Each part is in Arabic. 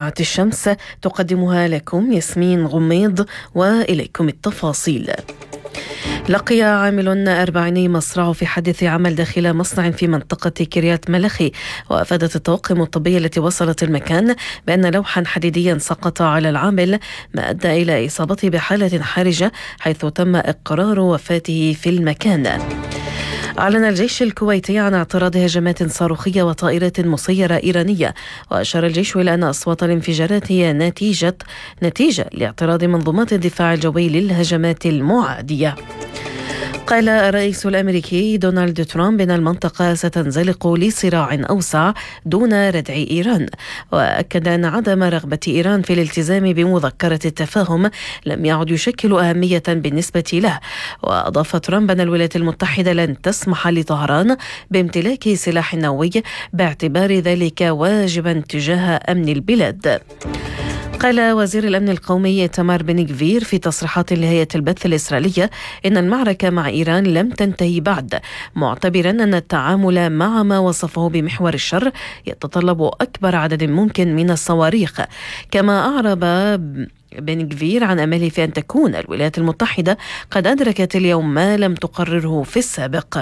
إشعة الشمس، تقدمها لكم ياسمين غميض، وإليكم التفاصيل. لقي عامل 40 مصرعه في حادث عمل داخل مصنع في منطقة كريات ملخي، وأفادت الطواقم الطبية التي وصلت المكان بأن لوحا حديديا سقط على العامل، ما أدى إلى إصابته بحالة حرجة، حيث تم إقرار وفاته في المكان. أعلن الجيش الكويتي عن اعتراض هجمات صاروخية وطائرات مسيرة إيرانية، وأشار الجيش إلى أن أصوات الانفجارات هي نتيجة لاعتراض منظومات الدفاع الجوي للهجمات المعادية. قال الرئيس الأمريكي دونالد ترامب إن المنطقة ستنزلق لصراع أوسع دون ردع إيران، وأكد أن عدم رغبة إيران في الالتزام بمذكرة التفاهم لم يعد يشكل أهمية بالنسبة له. وأضاف ترامب أن الولايات المتحدة لن تسمح لطهران بامتلاك سلاح نووي باعتبار ذلك واجبا تجاه أمن البلاد. قال وزير الأمن القومي إيتمار بن غفير في تصريحات لهيئة البث الإسرائيلية إن المعركة مع إيران لم تنتهي بعد، معتبرا أن التعامل مع ما وصفه بمحور الشر يتطلب أكبر عدد ممكن من الصواريخ. كما أعرب بن غفير عن أمله في أن تكون الولايات المتحدة قد أدركت اليوم ما لم تقرره في السابق.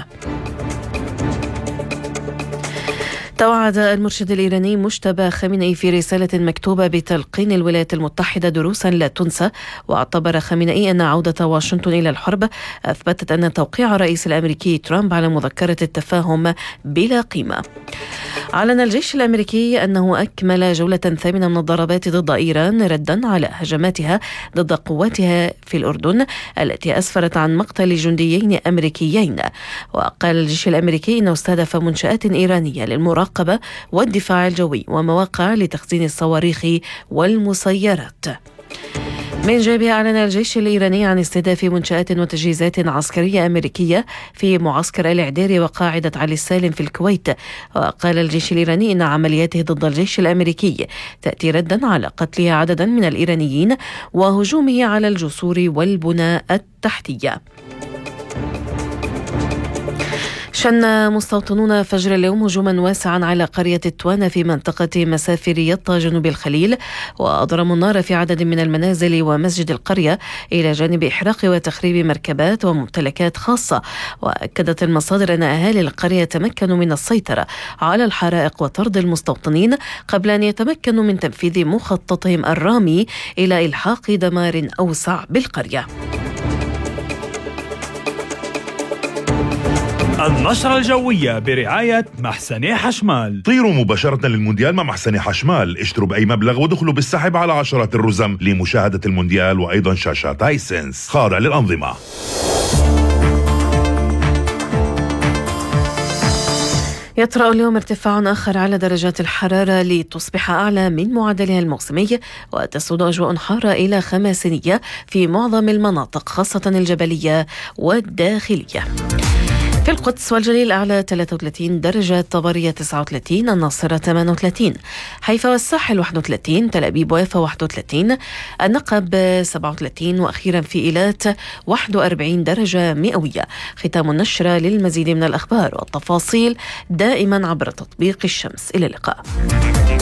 توعد المرشد الإيراني مجتبى خامنئي في رسالة مكتوبة بتلقين الولايات المتحدة دروسا لا تنسى، واعتبر خامنئي أن عودة واشنطن إلى الحرب أثبتت أن توقيع الرئيس الأمريكي ترامب على مذكرة التفاهم بلا قيمة. أعلن الجيش الأمريكي أنه أكمل جولة ثامنة من الضربات ضد إيران ردا على هجماتها ضد قواتها في الأردن التي أسفرت عن مقتل جنديين أمريكيين. وقال الجيش الأمريكي أنه استهدف منشآت إيرانية للمراقبة والدفاع الجوي ومواقع لتخزين الصواريخ والمسيرات. من جانبه أعلن الجيش الإيراني عن استهداف منشآت وتجهيزات عسكرية أمريكية في معسكر الإعداري وقاعدة علي السالم في الكويت. وقال الجيش الإيراني إن عملياته ضد الجيش الأمريكي تأتي ردا على قتل عددا من الإيرانيين وهجومه على الجسور والبنى التحتية. شن مستوطنون فجر اليوم هجوما واسعا على قرية التوانة في منطقة مسافر يطا جنوب الخليل، وأضرموا النار في عدد من المنازل ومسجد القرية، إلى جانب إحراق وتخريب مركبات وممتلكات خاصة. وأكدت المصادر أن أهالي القرية تمكنوا من السيطرة على الحرائق وطرد المستوطنين قبل أن يتمكنوا من تنفيذ مخططهم الرامي إلى إلحاق دمار أوسع بالقرية. النشرة الجوية برعاية محسن حشمال. طيروا مباشرة للمونديال مع محسن حشمال، اشتروا بأي مبلغ ودخلوا بالسحب على عشرات الرزم لمشاهدة المونديال وأيضا شاشات هايسنس خاضع للأنظمة. يطرأ اليوم ارتفاع آخر على درجات الحرارة لتصبح أعلى من معدلها الموسمي، وتسود أجواء حارة إلى خماسينية في معظم المناطق خاصة الجبلية والداخلية. في القدس والجليل أعلى 33 درجة، طبرية 39، الناصرة 38، حيفا والساحل 31، تل أبيب ويافا 31، النقب 37، وأخيرا في إيلات 41 درجة مئوية. ختام النشرة. للمزيد من الأخبار والتفاصيل دائما عبر تطبيق الشمس. إلى اللقاء.